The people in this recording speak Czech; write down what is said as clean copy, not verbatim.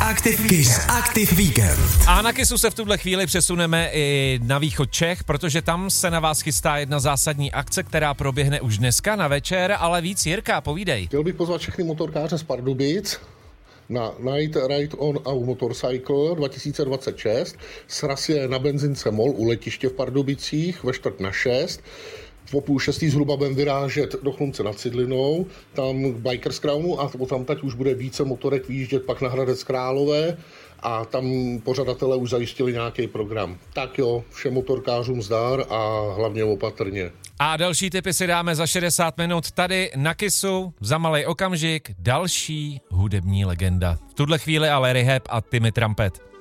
Aktiv Víkend. A na Kissu se v tuhle chvíli přesuneme i na východ Čech, protože tam se na vás chystá jedna zásadní akce, která proběhne už dneska na večer, ale víc Jirka, povídej. Chtěl bych pozvat všechny motorkáře z Pardubic na Night Ride on Our Motorcycle 2026. Sraz je na benzince MOL u letiště v Pardubicích ve 5:45. Po 5:30 zhruba budeme vyrážet do Chlumce nad Cidlinou, tam k Bikers Crownu a tam teď už bude více motorek výjíždět pak na Hradec Králové a tam pořadatelé už zajistili nějaký program. Tak jo, všem motorkářům zdar a hlavně opatrně. A další tipy si dáme za 60 minut tady na Kissu. Za malej okamžik další hudební legenda. V tuhle chvíli ale Rehab a Timmy Trumpet.